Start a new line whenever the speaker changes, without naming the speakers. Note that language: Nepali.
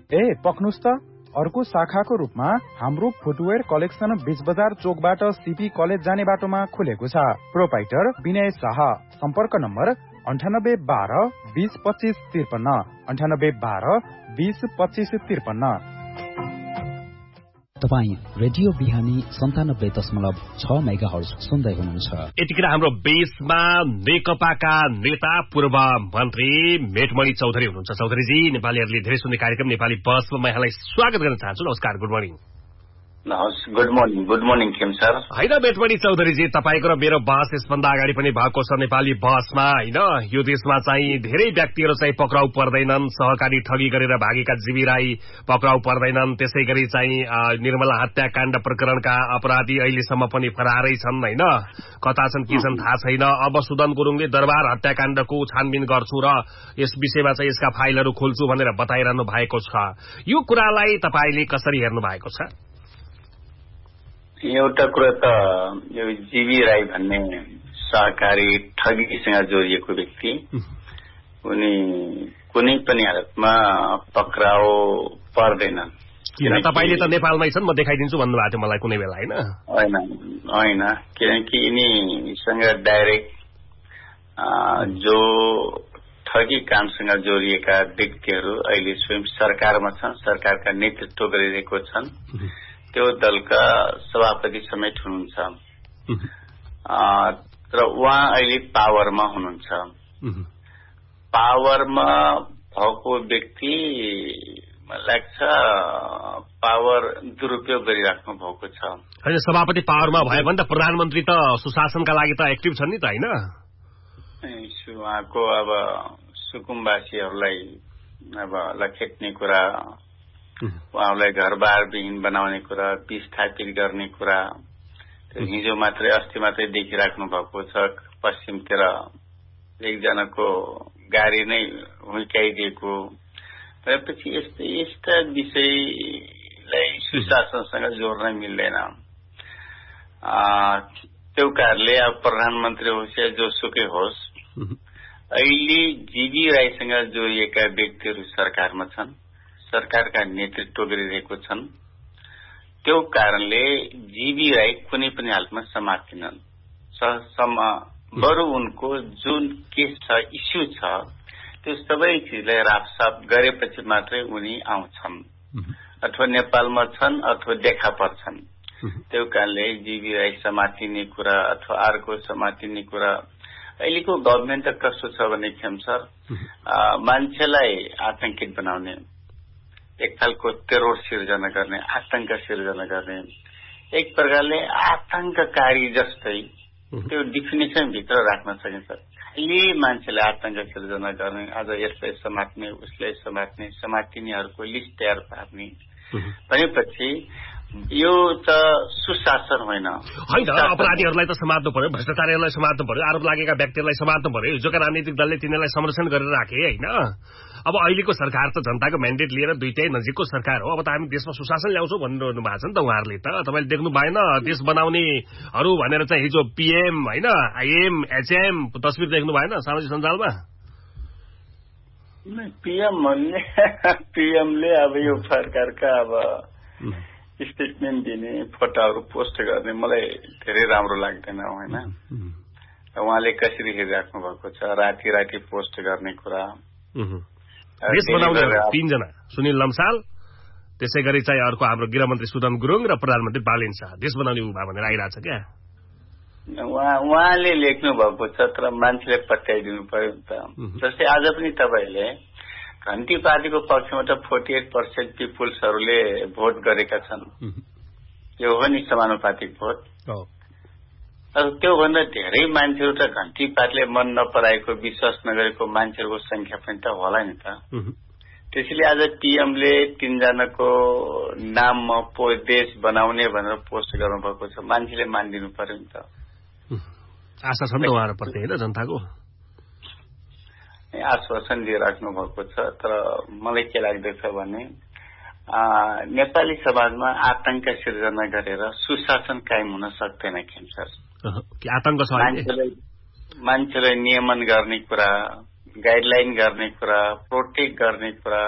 पक्नुस् त अर्को शाखाको रूपमा हाम्रो फुटवेयर कलेक्सन बीच बजार चोकबाट सीपी कलेज जाने बाटोमा खुलेको छ। प्रोपाइटर विनय शाह। सम्पर्क नम्बर 9812 20 25 53।
तपाई रेडियो बिहानी 97.6 मेगाहर्ज सुन्दै हुनुहुन्छ।
यतिखेर हाम्रो बेसमा नेकपाका नेता पूर्व मन्त्री मेटमणि चौधरी हुनुहुन्छ। चौधरीजी, नेपालीहरूले धेरै सुन्ने कार्यक्रम नेपाली बसमा म यहाँलाई स्वागत गर्न चाहन्छु। नमस्कार, good morning.
Good morning Khem sir.
होइन मेटमणि चौधरीजी, तपाईँको र मेरो बहस यसभन्दा अगाडि पनि भएको छ नेपाली बसमा। होइन, यो देशमा चाहिँ धेरै व्यक्तिहरू चाहिँ पक्राउ पर्दैनन्। सहकारी ठगी गरेर भागेका जीवी राई पक्राउ पर्दैनन्। त्यसै गरी चाहिँ निर्मला हत्याकाण्ड प्रकरणका अपराधी अहिलेसम्म पनि फरारै छन्। होइन, कता छन् के छन् थाहा छैन। अब सुदन गुरुङले दरबार हत्याकाण्डको छानबिन गर्छु र यस विषयमा चाहिँ यसका फाइलहरू खोल्छु भनेर बताइरहनु भएको छ। यो कुरालाई तपाईँले कसरी हेर्नु भएको छ?
एउटा कुरा त यो जीवी राई भन्ने सहकारी ठगीसँग जोडिएको व्यक्ति उनी कुनै पनि हालतमा पक्राउ पर्दैनन्।
किन तपाईँले त नेपालमै छन्, म देखाइदिन्छु भन्नुभएको थियो मलाई कुनै बेला।
होइन, किनकि यिनीसँग डाइरेक्ट जो ठगी कामसँग जोडिएका व्यक्तिहरू अहिले स्वयं सरकारमा छन्, सरकारका नेतृत्व गरिरहेको छन्। त्यो दलका सभापति समेत हुनुहुन्छ र उहाँ अहिले पावरमा हुनुहुन्छ। पावरमा भएको व्यक्ति मलाई लाग्छ पावर दुरुपयोग गरिराख्नु भएको छ।
होइन, सभापति पावरमा भयो भने त प्रधानमन्त्री त सुशासनका लागि त एक्टिभ छन् नि त। होइन,
उहाँको अब सुकुम्बासीहरूलाई अब लखेट्ने कुरा, उहाँलाई घरबार विहीन बनाउने कुरा, विस्थापित गर्ने कुरा हिजो मात्रै अस्ति मात्रै देखिराख्नु भएको छ। पश्चिमतिर एकजनाको गाडी नै हुर्काइदिएको त्यसपछि यस्ता विषयलाई सुशासनसँग जोड्न मिल्दैन। त्यो कारणले अब प्रधानमन्त्री होस् या जोसुकै होस्, अहिले जीवी राईसँग जोडिएका व्यक्तिहरू सरकारमा छन्, सरकारका नेतृत्व गरिरहेको छन्। त्यो कारणले जीवी राई कुनै पनि हालतमा समातिनन्। बरु उनको जुन केस छ, इस्यु छ, त्यो सबै चिजलाई राफसाफ गरेपछि मात्रै उनी आउँछन्, अथवा नेपालमा छन् अथवा देखा पर्छन्। त्यो कारणले जीवी राई समातिने कुरा अथवा अर्को समातिने कुरा, अहिलेको गभर्मेन्ट त कस्तो छ भने खेम सर, मान्छेलाई आतंकित बनाउने, एक खालको टेरोर सिर्जना गर्ने, आतंक सिर्जना गर्ने, एक प्रकारले आतंककारी जस्तै त्यो डिफिनेसन भित्र राख्न सकिन्छ। खालि मान्छेले आतंक सिर्जना गर्ने, आज यसलाई समात्ने उसलाई समात्ने, समातिनेहरूको लिस्ट तयार पार्ने भनेपछि यो त सुशासन होइन।
अपराधीहरूलाई त समात्नु पर्यो, भ्रष्टाचारीहरूलाई समात्नु पर्यो, आरोप लागेका व्यक्तिहरूलाई समात्नु पर्यो। हिजोका राजनीतिक दलले तिनीहरूलाई संरक्षण गरेर राखे। होइन, अब अहिलेको सरकार त जनताको म्यान्डेट लिएर दुईटै नजिकको सरकार हो। अब त हामी देशमा सुशासन ल्याउँछौँ भनिरहनु भएको छ नि त उहाँहरूले त। तपाईँले देख्नु भएन देश बनाउनेहरू भनेर चाहिँ हिजो पीएम, होइन, आइएम, एचएम तस्बिर देख्नु भएन सामाजिक सञ्जालमा?
पीएमले अब यो सरकारका अब स्टेटमेन्ट दिने, फोटोहरू पोस्ट गर्ने मलाई धेरै राम्रो लाग्दैन। होइन, उहाँले कसरी हेरिराख्नु भएको छ, राति राति पोस्ट गर्ने कुरा।
देश बनाउने तीनजना, सुनिल लम्साल, त्यसै गरी चाहिँ अर्को हाम्रो गृहमन्त्री सुदन गुरुङ र प्रधानमन्त्री बालेन शाह देश बनाउने उभा भनेर आइरहेछ क्या।
उहाँले लेख्नु भएको छ, तर मान्छेले पत्याइदिनु पर्यो नि त। जस्तै आज पनि तपाईँले घन्टी पार्टीको पक्षमा त 48% पिपुल्सहरूले भोट गरेका छन्। यो हो नि समानुपातिक भोट। त्योभन्दा धेरै मान्छेहरू त घन्टी पार्टीले मन नपराएको, विश्वास नगरेको मान्छेहरूको संख्या पनि त होला नि त। त्यसैले आज पीएमले तीनजनाको नाममा देश बनाउने भनेर पोस्ट गर्नुभएको छ। मान्छेले मानिदिनु पर्यो नि त।
आशा छ नि त उहाँहरूप्रति, होइन, जनताको
आश्वासन दिइराख्नु भएको छ। तर मलाई के लाग्दछ भने नेपाली समाजमा आतंक सिर्जना गरेर सुशासन कायम हुन सक्दैन खेम सर।
आतंक छ,
मान्छेलाई नियमन गर्ने कुरा, गाइडलाइन गर्ने कुरा, प्रोटेक्ट गर्ने कुरा,